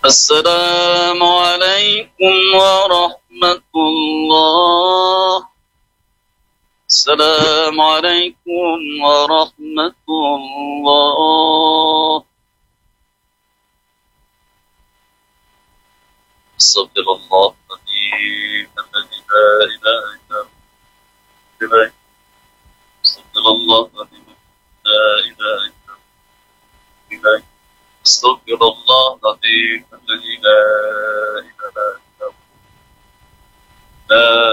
السلام عليكم ورحمة الله. السلام عليكم ورحمة الله. استغفر الله العظيم الذي لا إله إلا هو. استغفر الله العظيم لا إله إلا هو. استغفر الله العظيم الذي لا إله إلا هو. لا